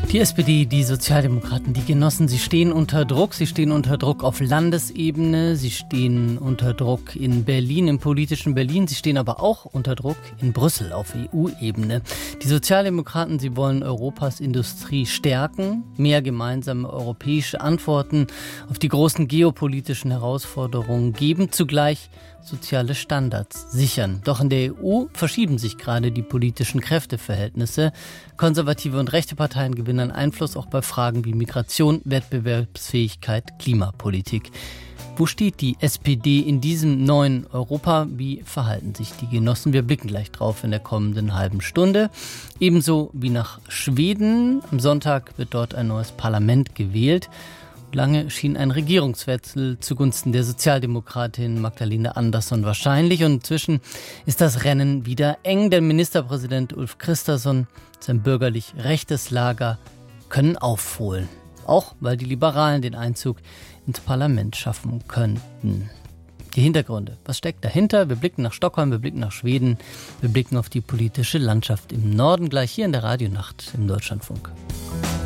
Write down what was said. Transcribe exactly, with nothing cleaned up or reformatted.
Die S P D, die Sozialdemokraten, die Genossen, sie stehen unter Druck. Sie stehen unter Druck auf Landesebene. Sie stehen unter Druck in Berlin, im politischen Berlin. Sie stehen aber auch unter Druck in Brüssel auf E U-Ebene. Die Sozialdemokraten, sie wollen Europas Industrie stärken, mehr gemeinsame europäische Antworten auf die großen geopolitischen Herausforderungen geben, zugleich soziale Standards sichern. Doch in der E U verschieben sich gerade die politischen Kräfteverhältnisse. Konservative und rechte Parteien gewinnen Einfluss auch bei Fragen wie Migration, Wettbewerbsfähigkeit, Klimapolitik. Wo steht die S P D in diesem neuen Europa? Wie verhalten sich die Genossen? Wir blicken gleich drauf in der kommenden halben Stunde. Ebenso wie nach Schweden. Am Sonntag wird dort ein neues Parlament gewählt. Lange schien ein Regierungswechsel zugunsten der Sozialdemokratin Magdalena Andersson wahrscheinlich. Und inzwischen ist das Rennen wieder eng. Der Ministerpräsident Ulf Kristersson und sein bürgerlich rechtes Lager können aufholen. Auch weil die Liberalen den Einzug ins Parlament schaffen könnten. Die Hintergründe. Was steckt dahinter? Wir blicken nach Stockholm, wir blicken nach Schweden. Wir blicken auf die politische Landschaft im Norden, gleich hier in der Radionacht im Deutschlandfunk.